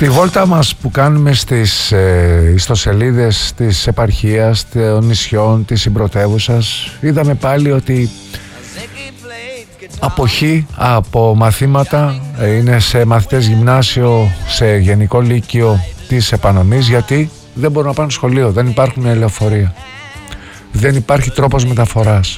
Στη βόλτα μας που κάνουμε στις ιστοσελίδες της επαρχίας, των νησιών, της συμπρωτεύουσας, είδαμε πάλι ότι αποχή από μαθήματα είναι σε μαθητές γυμνάσιο, σε γενικό λύκειο της επανομής, γιατί δεν μπορούν να πάνε στο σχολείο, δεν υπάρχουν λεωφορεία, δεν υπάρχει τρόπος μεταφοράς.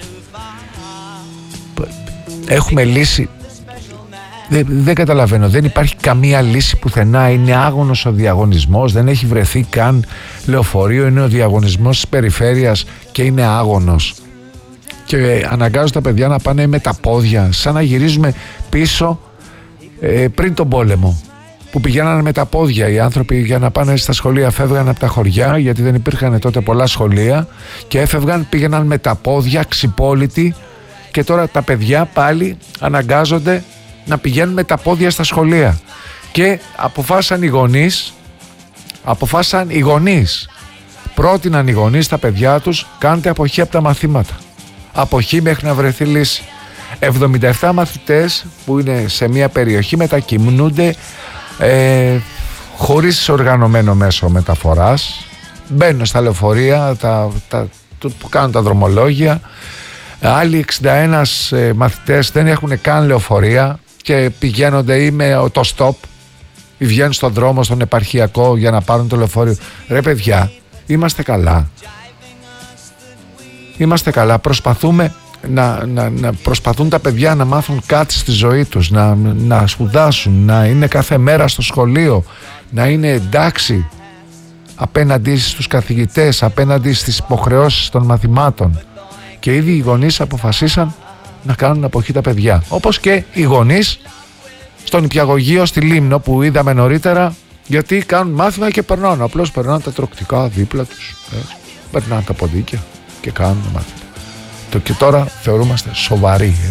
Έχουμε λύση. Δεν καταλαβαίνω, δεν υπάρχει καμία λύση πουθενά. Είναι άγωνος ο διαγωνισμός, δεν έχει βρεθεί καν λεωφορείο, είναι ο διαγωνισμός της περιφέρειας και είναι άγωνος. Και αναγκάζουν τα παιδιά να πάνε με τα πόδια, σαν να γυρίζουμε πίσω πριν τον πόλεμο, που πηγαίνανε με τα πόδια οι άνθρωποι για να πάνε στα σχολεία. Φεύγαν από τα χωριά, γιατί δεν υπήρχαν τότε πολλά σχολεία, και έφευγαν, πήγαιναν με τα πόδια ξυπόλυτοι, και τώρα τα παιδιά πάλι αναγκάζονται να πηγαίνουν με τα πόδια στα σχολεία. Και αποφάσισαν οι γονείς, πρότειναν οι γονείς στα παιδιά τους, κάντε αποχή από τα μαθήματα. Αποχή μέχρι να βρεθεί λύση. 77 μαθητές που είναι σε μια περιοχή μετακινούνται χωρίς οργανωμένο μέσο μεταφοράς, μπαίνουν στα λεωφορεία που κάνουν τα δρομολόγια. Άλλοι 61 μαθητές δεν έχουν καν λεωφορεία και πηγαίνονται ή με το stop ή βγαίνουν στον δρόμο, στον επαρχιακό, για να πάρουν το λεωφορείο. Ρε παιδιά, είμαστε καλά. Είμαστε καλά. Προσπαθούμε να προσπαθούν τα παιδιά να μάθουν κάτι στη ζωή τους, να σπουδάσουν, να είναι κάθε μέρα στο σχολείο, να είναι εντάξει απέναντι στους καθηγητές, απέναντι στις υποχρεώσεις των μαθημάτων. Και ήδη οι γονείς αποφασίσαν να κάνουν αποχή τα παιδιά. Όπως και οι γονείς στον νηπιαγωγείο στη Λίμνο που είδαμε νωρίτερα, γιατί κάνουν μάθημα και περνάνε. Απλώς περνάνε τα τροκτικά δίπλα τους, περνάνε τα ποντίκια και κάνουν μάθημα. Και τώρα θεωρούμαστε σοβαροί.